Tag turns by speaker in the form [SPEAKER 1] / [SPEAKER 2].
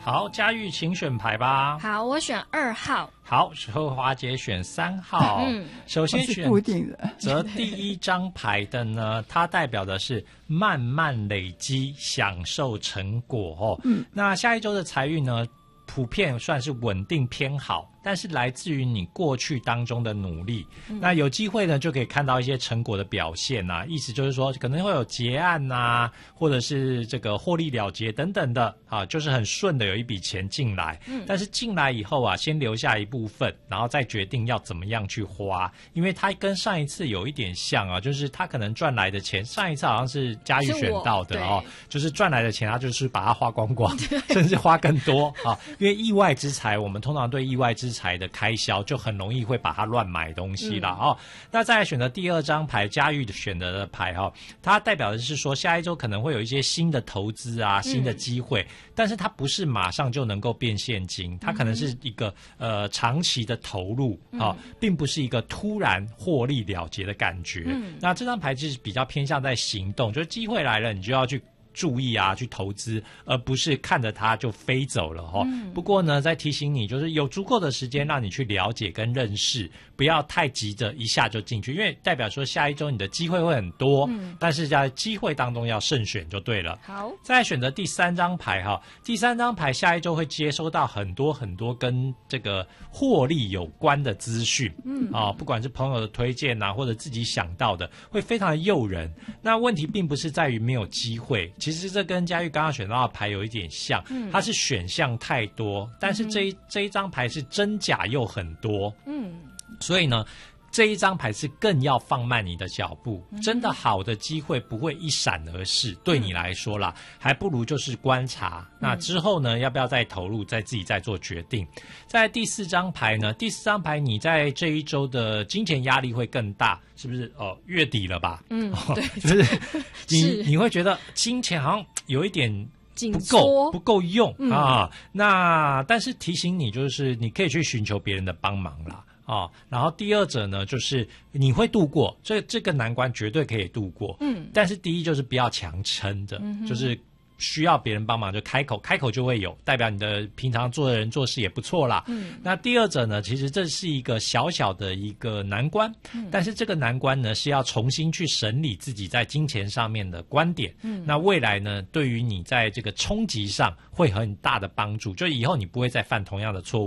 [SPEAKER 1] 好，佳玉请选牌吧。
[SPEAKER 2] 好，我选2号。
[SPEAKER 1] 好，荷花姐选3号。首先选择第一张牌的呢，它代表的是慢慢累积，享受成果哦。那下一周的财运呢，普遍算是稳定偏好，但是来自于你过去当中的努力。那有机会呢，就可以看到一些成果的表现啊，意思就是说可能会有结案啊，或者是这个获利了结等等的啊，就是很顺的有一笔钱进来。但是进来以后啊，先留下一部分，然后再决定要怎么样去花，因为它跟上一次有一点像啊，就是他可能赚来的钱，上一次好像是佳玉选到的哦，就是赚来的钱他就是把它花光光，甚至花更多啊，因为意外之财，我们通常对意外之财的开销就很容易会把它乱买东西啦哦。那再来选择第2张牌，佳玉选择的牌哈，它代表的是说下一周可能会有一些新的投资啊，新的机会，但是它不是马上就能够变现金，它可能是一个长期的投入啊，并不是一个突然获利了结的感觉。那这张牌就是比较偏向在行动，就是机会来了，你就要去注意啊，去投资，而不是看着它就飞走了哈。不过呢，再提醒你，就是有足够的时间让你去了解跟认识，不要太急着一下就进去，因为代表说下一周你的机会会很多，但是在机会当中要慎选就对了。
[SPEAKER 2] 好，
[SPEAKER 1] 再来选择第3张牌哈，第3张牌下一周会接收到很多很多跟这个获利有关的资讯，不管是朋友的推荐啊，或者自己想到的，会非常的诱人。那问题并不是在于没有机会。其实这跟佳玉刚刚选到的牌有一点像，它是选项太多，但是这一张牌是真假又很多，所以呢，这一张牌是更要放慢你的脚步，真的好的机会不会一闪而逝，对你来说啦，还不如就是观察，那之后呢，要不要再投入，自己再做决定。在第4张牌呢，第4张牌你在这一周的金钱压力会更大，是不是？月底了吧？对，就是你会觉得金钱好像有一点不够用啊。那但是提醒你，就是你可以去寻求别人的帮忙啦。然后第2者呢，就是你会度过这个难关，绝对可以度过。但是第一就是不要强撑着，就是需要别人帮忙就开口就会有，代表你的平常做人做事也不错啦。那第2者呢，其实这是一个小小的一个难关，但是这个难关呢是要重新去审理自己在金钱上面的观点。那未来呢，对于你在这个冲击上会很大的帮助，就以后你不会再犯同样的错误。